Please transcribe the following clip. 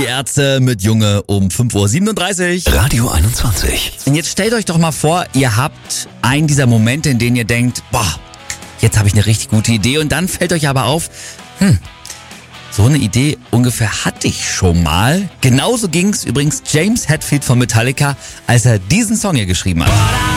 Die Ärzte mit Junge um 5:37 Uhr. Radio 21. Und jetzt stellt euch doch mal vor, ihr habt einen dieser Momente, in denen ihr denkt, boah, jetzt habe ich eine richtig gute Idee. Und dann fällt euch aber auf, so eine Idee ungefähr hatte ich schon mal. Genauso ging's übrigens James Hetfield von Metallica, als er diesen Song hier geschrieben hat.